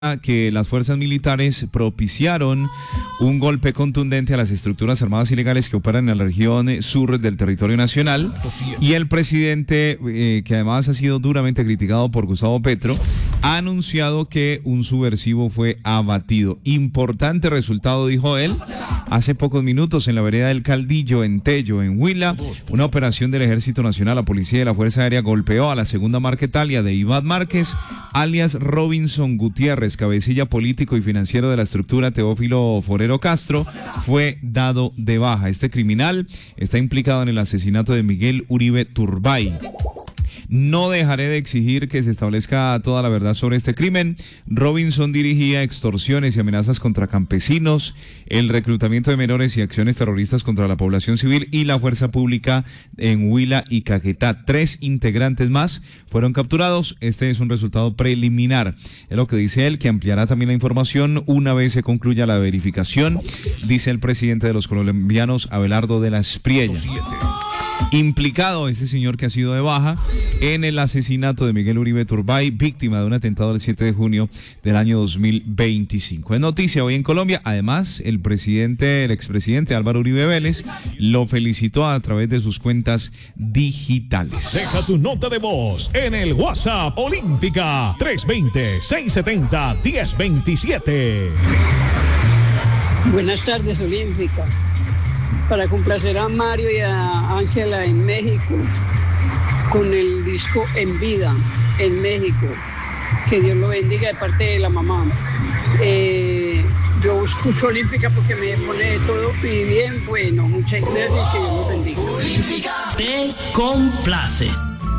que las fuerzas militares propiciaron un golpe contundente a las estructuras armadas ilegales que operan en la región sur del territorio nacional, y el presidente, que además ha sido duramente criticado por Gustavo Petro, ha anunciado que un subversivo fue abatido. Importante resultado, dijo él, hace pocos minutos en la vereda del Caldillo, en Tello, en Huila. Una operación del Ejército Nacional, la Policía y la Fuerza Aérea golpeó a la segunda marquetalia de Iván Márquez, alias Robinson Gutiérrez, cabecilla político y financiero de la estructura Teófilo Forero Castro. Fue dado de baja. Este criminal está implicado en el asesinato de Miguel Uribe Turbay. No dejaré de exigir que se establezca toda la verdad sobre este crimen. Robinson dirigía extorsiones y amenazas contra campesinos, el reclutamiento de menores y acciones terroristas contra la población civil y la fuerza pública en Huila y Caquetá. 3 integrantes más fueron capturados. Este es un resultado preliminar. Es lo que dice él, que ampliará también la información una vez se concluya la verificación, dice el presidente de los colombianos, Abelardo de la Espriella. Implicado este señor que ha sido de baja en el asesinato de Miguel Uribe Turbay, víctima de un atentado el 7 de junio del año 2025. Es noticia hoy en Colombia. Además, el expresidente Álvaro Uribe Vélez lo felicitó a través de sus cuentas digitales. Deja tu nota de voz en el WhatsApp Olímpica 320-670-1027. Buenas tardes, Olímpica. Para complacer a Mario y a Ángela en México, con el disco En Vida, en México. Que Dios lo bendiga de parte de la mamá. Yo escucho Olímpica porque me pone todo y bien bueno. Muchas gracias y que Dios los bendiga. Te complace.